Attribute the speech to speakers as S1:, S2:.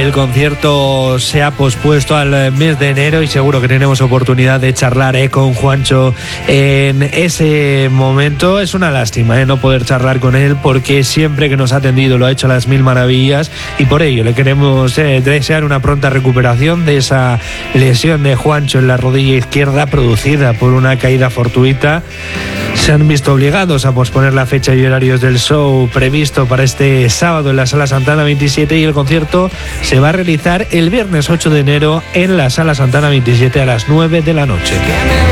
S1: el concierto se ha pospuesto al mes de enero y seguro que tenemos oportunidad de charlar con Juancho en ese momento. Es una lástima no poder charlar con él, porque siempre que nos ha atendido lo ha hecho a las mil maravillas, y por ello le queremos desear una pronta recuperación de esa lesión de Juancho en la rodilla izquierda producida por una caída fortuita. Se han visto obligados a posponer la fecha y horarios del show previsto para este sábado en la Sala Santana 27, y el concierto se va a realizar el viernes 8 de enero en la Sala Santana 27 a las 9 de la noche.